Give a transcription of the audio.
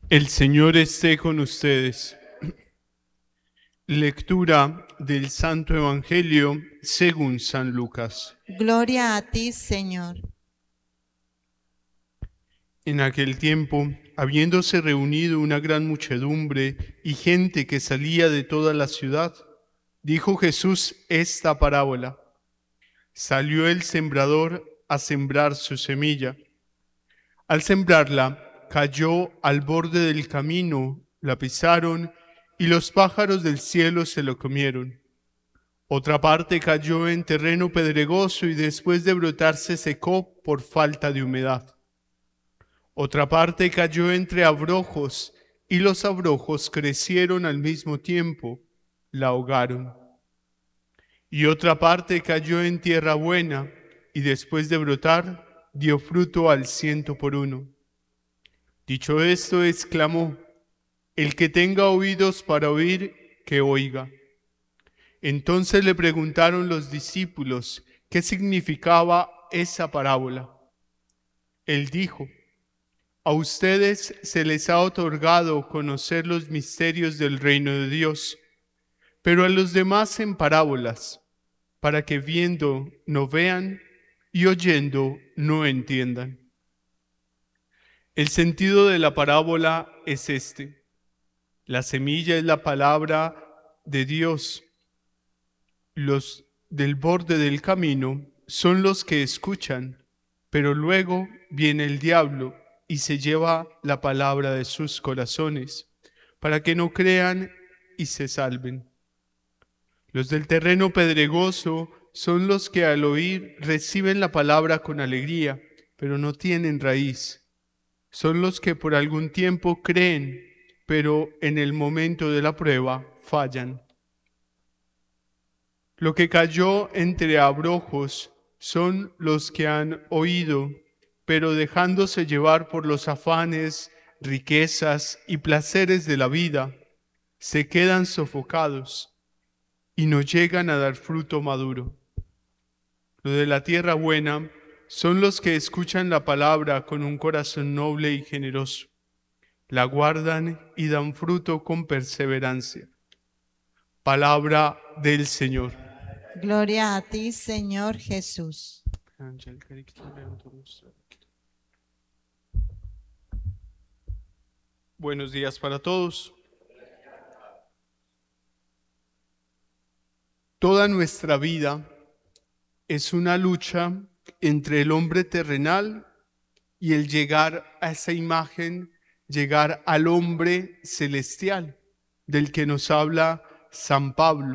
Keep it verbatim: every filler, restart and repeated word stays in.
El Señor esté con ustedes. Lectura del Santo Evangelio según San Lucas. Gloria a ti, Señor. En aquel tiempo, habiéndose reunido una gran muchedumbre y gente que salía de toda la ciudad, dijo Jesús esta parábola. Salió el sembrador a sembrar su semilla. Al sembrarla, cayó al borde del camino, la pisaron y los pájaros del cielo se lo comieron. Otra parte cayó en terreno pedregoso y después de brotar se secó por falta de humedad. Otra parte cayó entre abrojos y los abrojos crecieron al mismo tiempo, la ahogaron. Y otra parte cayó en tierra buena y después de brotar dio fruto al ciento por uno. Dicho esto, exclamó: el que tenga oídos para oír, que oiga. Entonces le preguntaron los discípulos qué significaba esa parábola. Él dijo: a ustedes se les ha otorgado conocer los misterios del reino de Dios, pero a los demás en parábolas, para que viendo no vean y oyendo no entiendan. El sentido de la parábola es este: la semilla es la palabra de Dios. Los del borde del camino son los que escuchan, pero luego viene el diablo y se lleva la palabra de sus corazones, para que no crean y se salven. Los del terreno pedregoso son los que al oír reciben la palabra con alegría, pero no tienen raíz. Son los que por algún tiempo creen, pero en el momento de la prueba fallan. Lo que cayó entre abrojos son los que han oído, pero dejándose llevar por los afanes, riquezas y placeres de la vida, se quedan sofocados y no llegan a dar fruto maduro. Lo de la tierra buena son los que escuchan la palabra con un corazón noble y generoso, la guardan y dan fruto con perseverancia. Palabra del Señor. Gloria a ti, Señor Jesús. Buenos días para todos. Toda nuestra vida es una lucha entre el hombre terrenal y el llegar a esa imagen, llegar al hombre celestial, del que nos habla San Pablo.